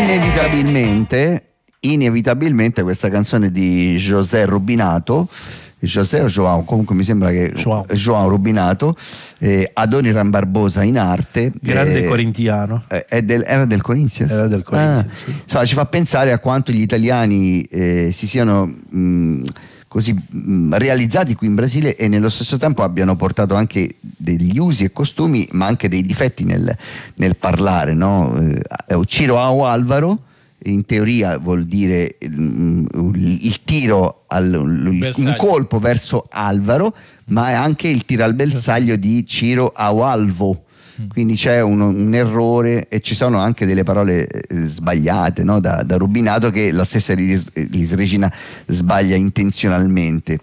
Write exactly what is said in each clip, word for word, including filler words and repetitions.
inevitabilmente, inevitabilmente questa canzone di José Rubinato, José o João, comunque mi sembra che João, João Rubinato, eh, Adoniran Barbosa in arte, grande eh, corintiano, eh, è del, era del Corinthians, era del Corinthians, ah, sì. Insomma, ci fa pensare a quanto gli italiani eh, si siano mh, così mh, realizzati qui in Brasile e nello stesso tempo abbiano portato anche degli usi e costumi, ma anche dei difetti nel, nel parlare, no? Eh, Ciro ao Álvaro in teoria vuol dire il, il tiro al, un colpo verso Alvaro, ma è anche il tiro al bersaglio di Ciro ao Alvo, quindi c'è un, un errore e ci sono anche delle parole eh, sbagliate, no? da, da Rubinato, che la stessa Elis Regina sbaglia intenzionalmente.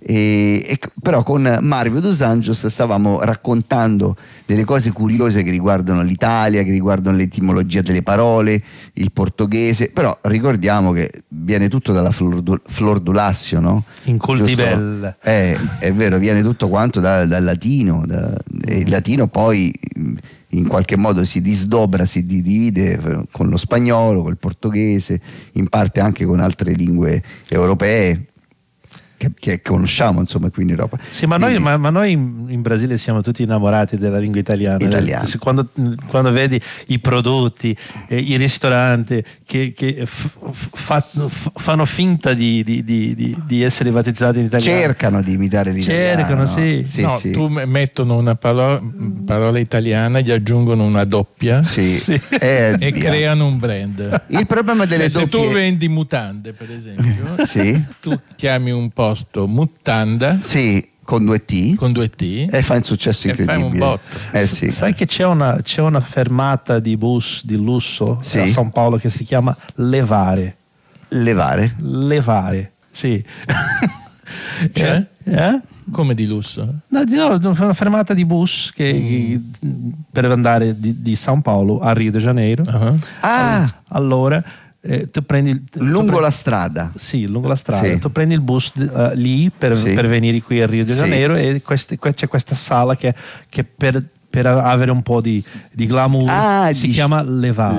E, e, però con Marvio dos Anjos stavamo raccontando delle cose curiose che riguardano l'Italia, che riguardano l'etimologia delle parole, il portoghese, però ricordiamo che viene tutto dalla Flor du, Flor du Lassio, no? In Cultivel. Eh, è vero, viene tutto quanto da, dal latino, da, e il latino poi in qualche modo si disdobra, si divide con lo spagnolo, col portoghese, in parte anche con altre lingue europee che, che conosciamo, insomma, qui in Europa. Sì, ma noi, ma, ma noi in, in Brasile siamo tutti innamorati della lingua italiana. Italiana. Quando, quando vedi i prodotti, eh, i ristoranti che, che f, fa, f, fanno finta di, di, di, di essere battezzati in italiano, cercano di imitare l'italiano. Cercano, sì. Sì, no, sì. Tu mettono una parola, parola italiana, gli aggiungono una doppia, sì. Sì. E, e creano un brand. Il problema delle cioè, doppie... se tu vendi mutande, per esempio, sì. tu chiami un posto Mutanda, sì, con due T, con due T e fa un successo e incredibile. Fai un botto. Eh, sì. Sai che c'è una, c'è una fermata di bus di lusso, sì, a São Paulo che si chiama Levare. Levare? Levare, sì. Cioè? Eh? Come di lusso? No, di no, una fermata di bus che, mm. per andare di, di São Paulo a Rio de Janeiro. Uh-huh. Ah! Allora eh, tu prendi il, lungo tu prendi, la strada. Sì, lungo la strada. Sì. Tu prendi il bus uh, lì per, sì. per venire qui a Rio de Janeiro, sì. E queste, c'è questa sala che, che per, per avere un po' di, di glamour ah, si dici... chiama Levare.